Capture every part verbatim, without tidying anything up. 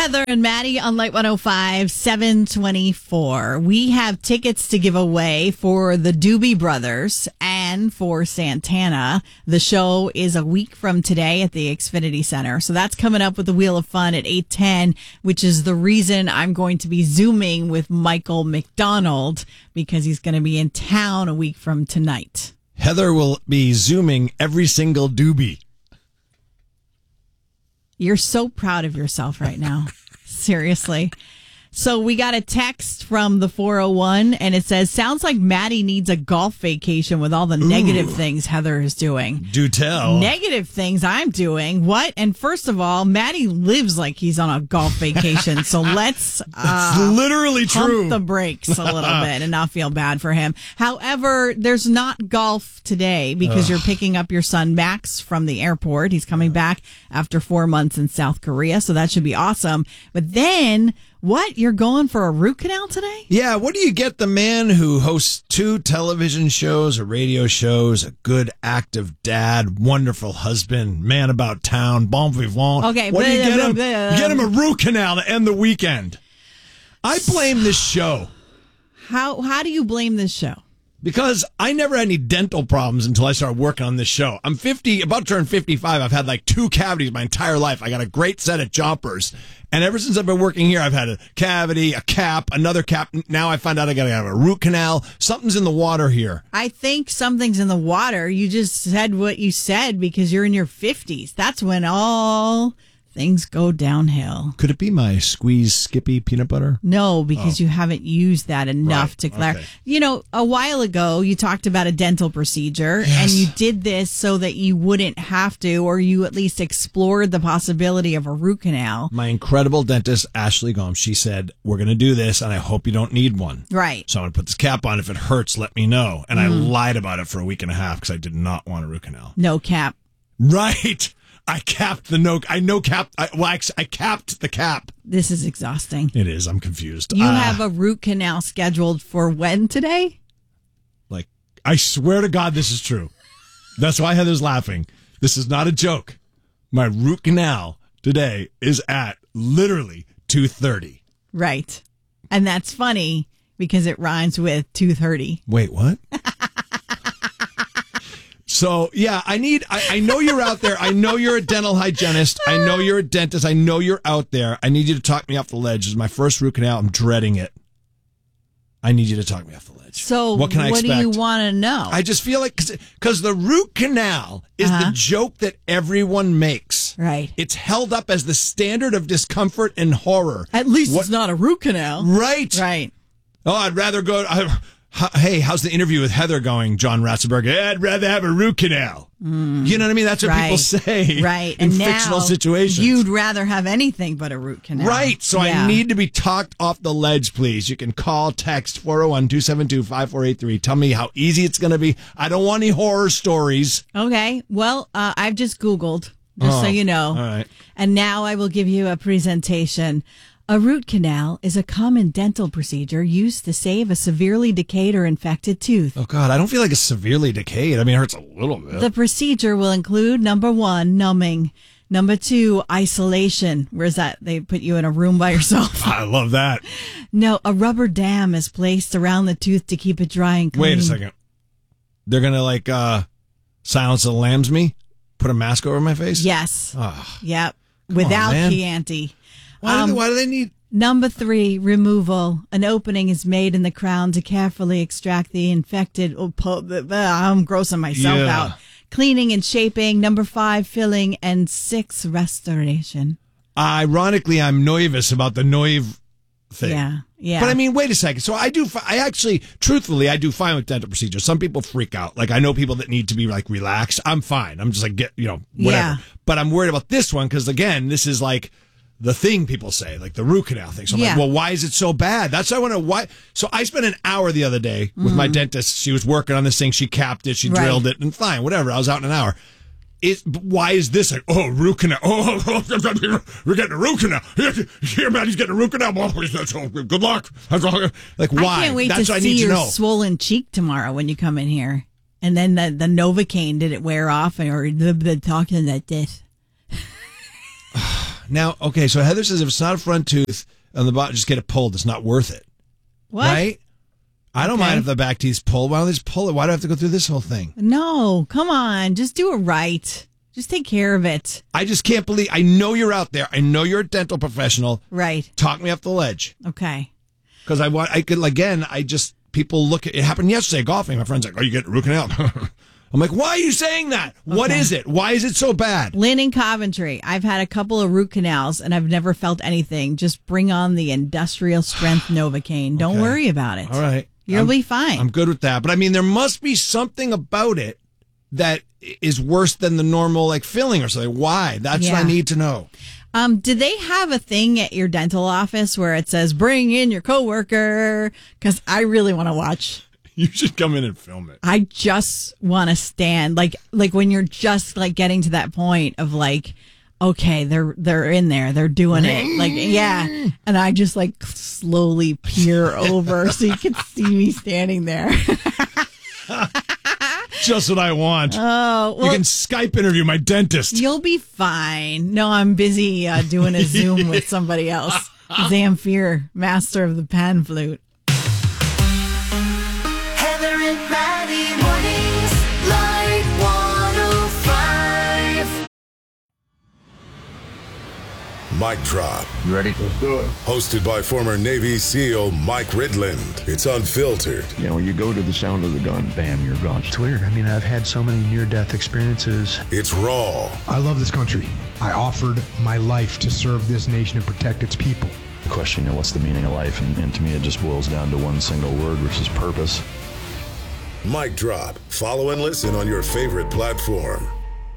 Heather and Maddie on Light one oh five, seven twenty-four. We have tickets to give away for the Doobie Brothers and for Santana. The show is a week from today at the Xfinity Center. So that's coming up with the Wheel of Fun at eight ten, which is the reason I'm going to be Zooming with Michael McDonald because he's going to be in town a week from tonight. Heather will be Zooming every single Doobie. You're so proud of yourself right now. Seriously. So we got a text from the four oh one, and it says, sounds like Maddie needs a golf vacation with all the Ooh. negative things Heather is doing. Do tell. Negative things I'm doing. What? And first of all, Maddie lives like he's on a golf vacation. So let's uh, That's literally pump true. the brakes a little bit and not feel bad for him. However, there's not golf today because Ugh. you're picking up your son Max from the airport. He's coming back after four months in South Korea. So that should be awesome. But then... What? You're going for a root canal today? Yeah. What do you get the man who hosts two television shows, a radio shows, a good active dad, wonderful husband, man about town, bon vivant? Okay. What blah, do you get blah, him? Blah, You get him a root canal to end the weekend. I blame this show. How How do you blame this show? Because I never had any dental problems until I started working on this show. I'm fifty, about to turn fifty-five. I've had like two cavities my entire life. I got a great set of chompers. And ever since I've been working here, I've had a cavity, a cap, another cap. Now I find out I got to have a root canal. Something's in the water here. I think something's in the water. You just said what you said because you're in your fifties. That's when all... things go downhill. Could it be my squeeze Skippy peanut butter? No, because oh. you haven't used that enough right. to clarify. Okay. You know, a while ago, you talked about a dental procedure, yes. and you did this so that you wouldn't have to, or you at least explored the possibility of a root canal. My incredible dentist, Ashley Gomes, she said, we're going to do this, and I hope you don't need one. Right. So I'm going to put this cap on. If it hurts, let me know. And mm. I lied about it for a week and a half because I did not want a root canal. No cap. Right. I capped the no. I no capped. I, well, I, I capped the cap. This is exhausting. It is. I'm confused. You uh, have a root canal scheduled for when today? Like, I swear to God, this is true. That's why Heather's laughing. This is not a joke. My root canal today is at literally two thirty. Right. And that's funny because it rhymes with two thirty. Wait, what? So, yeah, I need, I, I know you're out there. I know you're a dental hygienist. I know you're a dentist. I know you're out there. I need you to talk me off the ledge. This is my first root canal. I'm dreading it. I need you to talk me off the ledge. So, what can I what expect? do you want to know? I just feel like, because the root canal is uh-huh. the joke that everyone makes. Right. It's held up as the standard of discomfort and horror. At least what, it's not a root canal. Right. Right. Oh, I'd rather go... I, Hey, how's the interview with Heather going, John Ratzenberger? I'd rather have a root canal. Mm, you know what I mean? That's what right, people say right. in and fictional now situations. You'd rather have anything but a root canal. Right. So yeah. I need to be talked off the ledge, please. You can call, text four oh one, two seven two, five four eight three. Tell me how easy it's going to be. I don't want any horror stories. Okay. Well, uh, I've just Googled, just oh, so you know. All right. And now I will give you a presentation. A root canal is a common dental procedure used to save a severely decayed or infected tooth. Oh, God, I don't feel like it's severely decayed. I mean, it hurts a little bit. The procedure will include, number one, numbing. Number two, isolation. Where's that? They put you in a room by yourself. I love that. No, a rubber dam is placed around the tooth to keep it dry and clean. Wait a second. They're going to, like, uh, Silence of the Lambs me? Put a mask over my face? Yes. Oh, yep. Without on, Chianti. Why, um, do they, why do they need... Number three, removal. An opening is made in the crown to carefully extract the infected... Oh, po- I'm grossing myself Yeah. out. Cleaning and shaping. Number five, filling. And six, restoration. Ironically, I'm nervous about the Noive thing. Yeah, yeah. But I mean, wait a second. So I do, I actually, truthfully, I do fine with dental procedures. Some people freak out. Like, I know people that need to be, like, relaxed. I'm fine. I'm just like, get, you know, whatever. Yeah. But I'm worried about this one because, again, this is like the thing people say, like the root canal thing. So I'm Yeah. like, well, why is it so bad? That's why I want to, why. So I spent an hour the other day with Mm-hmm. my dentist. She was working on this thing. She capped it. She Right. drilled it and fine, whatever. I was out in an hour. It, why is this like, oh, root canal? Oh, we're getting a root canal. Here, man, he's getting a root canal. Good luck. Like, why? I can't wait That's to what I see need your to know. swollen cheek tomorrow when you come in here. And then the, the Novocaine, did it wear off? Or the, the talking like this? Now, okay, so Heather says if it's not a front tooth on the bottom, just get it pulled. It's not worth it. What? Right? I don't Okay. mind if the back teeth's pulled. Why don't they just pull it? Why do I have to go through this whole thing? No, come on. Just do it right. Just take care of it. I just can't believe. I know you're out there. I know you're a dental professional. Right. Talk me off the ledge. Okay. Because I want, I could, again, I just, people look at, it happened yesterday golfing. My friend's like, oh, you get root canal. I'm like, why are you saying that? Okay. What is it? Why is it so bad? Lynn in Coventry. I've had a couple of root canals and I've never felt anything. Just bring on the industrial strength Novocaine. Don't Okay. worry about it. All right. You'll I'm, be fine. I'm good with that. But I mean, there must be something about it that is worse than the normal like filling or something. Why? That's Yeah. what I need to know. Um, do they have a thing at your dental office where it says bring in your coworker? Because I really want to watch. You should come in and film it. I just want to stand like like when you're just like getting to that point of like, okay, they're they're in there, they're doing it, like yeah, and I just like slowly peer over so you can see me standing there. Just what I want. Oh, well, you can Skype interview my dentist. You'll be fine. No, I'm busy uh, doing a Zoom with somebody else. Zamfir, master of the pan flute. Heather and Maddie mornings, Light one oh five. Mic drop. You ready? Let's do it. Hosted by former Navy SEAL Mike Ridland. It's unfiltered. You know, you go to the sound of the gun, bam, you're gone. It's weird. I mean, I've had so many near-death experiences. It's raw. I love this country. I offered my life to serve this nation and protect its people. The question, you know, what's the meaning of life? And, and to me, it just boils down to one single word, which is purpose. Mic drop. Follow and listen on your favorite platform.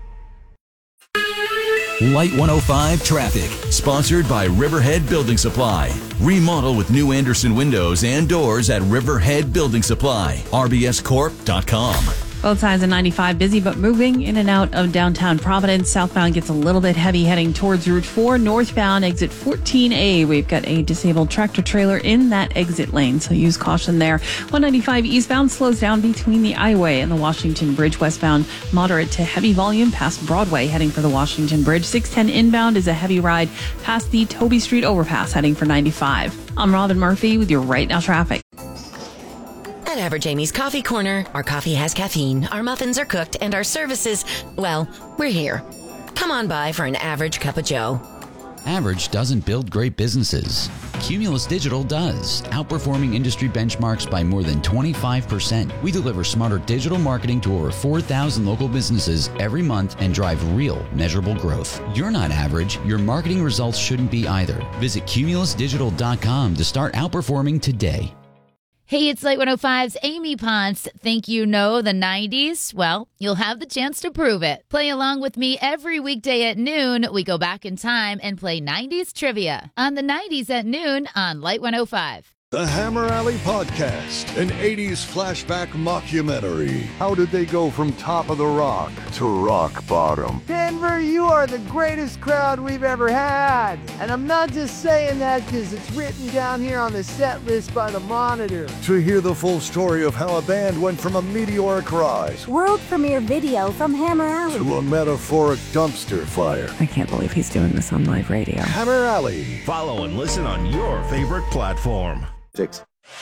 Light one oh five Traffic, sponsored by Riverhead Building Supply. Remodel with new Anderson windows and doors at Riverhead Building Supply. R B S corp dot com. Both sides of ninety-five busy but moving in and out of downtown Providence. Southbound gets a little bit heavy heading towards Route four. Northbound exit fourteen A. We've got a disabled tractor trailer in that exit lane, so use caution there. one ninety-five eastbound slows down between the I-Way and the Washington Bridge. Westbound moderate to heavy volume past Broadway heading for the Washington Bridge. six ten inbound is a heavy ride past the Toby Street overpass heading for ninety-five. I'm Robin Murphy with your Right Now Traffic. At Average Amy's Coffee Corner, our coffee has caffeine, our muffins are cooked, and our services, well, we're here. Come on by for an average cup of joe. Average doesn't build great businesses. Cumulus Digital does, outperforming industry benchmarks by more than twenty-five percent. We deliver smarter digital marketing to over four thousand local businesses every month and drive real, measurable growth. You're not average. Your marketing results shouldn't be either. Visit cumulus digital dot com to start outperforming today. Hey, it's Light one oh five's Amy Ponce. Think you know the nineties? Well, you'll have the chance to prove it. Play along with me every weekday at noon. We go back in time and play nineties trivia on the nineties at noon on Light one oh five. The Hammer Alley Podcast, an eighties flashback mockumentary. How did they go from top of the rock to rock bottom? Denver, you are the greatest crowd we've ever had. And I'm not just saying that because it's written down here on the set list by the Monitor. To hear the full story of how a band went from a meteoric rise world premiere video from Hammer Alley to a metaphoric dumpster fire. I can't believe he's doing this on live radio. Hammer Alley. Follow and listen on your favorite platform. Six.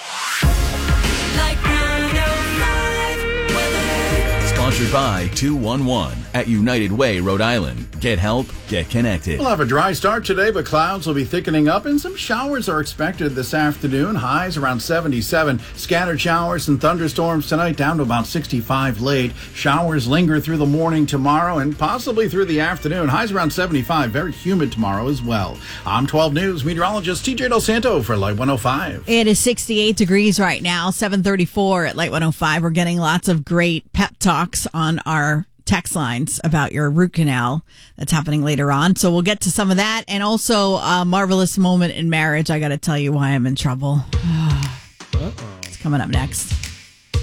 Sponsored by two one one at United Way, Rhode Island. Get help, get connected. We'll have a dry start today, but clouds will be thickening up and some showers are expected this afternoon. Highs around seventy-seven. Scattered showers and thunderstorms tonight down to about sixty-five late. Showers linger through the morning tomorrow and possibly through the afternoon. Highs around seventy-five. Very humid tomorrow as well. I'm twelve News meteorologist T J Del Santo for Light one oh five. It is sixty-eight degrees right now, seven thirty-four at Light one oh five. We're getting lots of great pep talks on our text lines about your root canal that's happening later on. So we'll get to some of that. And also a marvelous moment in marriage. I got to tell you why I'm in trouble. It's coming up next.